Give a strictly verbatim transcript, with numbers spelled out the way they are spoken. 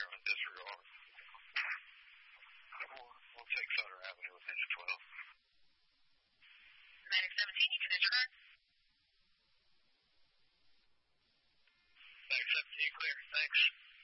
clear on disregard. We'll, we'll take Sutter Avenue with engine twelve. Medic seventeen, you can disregard. Medic seventeen, clear. Thanks.